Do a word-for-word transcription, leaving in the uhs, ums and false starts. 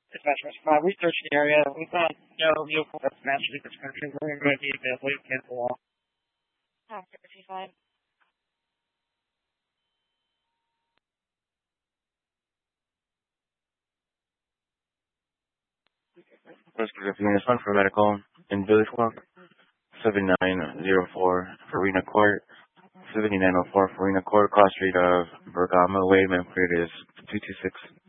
Dispatch five, we searched the area. We found no vehicle that's matching the description. We're going to be available to cancel all. After fifty-five. First minus one for medical in Village Walk, seven nine zero four Farina Court, seventy-nine oh four Farina Court, cross street of Bergamo Way, Manfred is two two six.